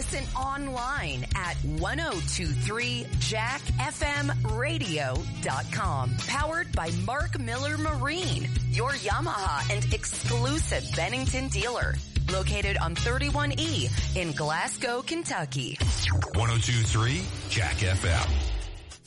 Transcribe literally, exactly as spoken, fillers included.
Listen online at ten twenty-three jack f m radio dot com. Powered by Mark Miller Marine, your Yamaha and exclusive Bennington dealer. Located on thirty-one E in Glasgow, Kentucky. ten twenty-three Jack F M.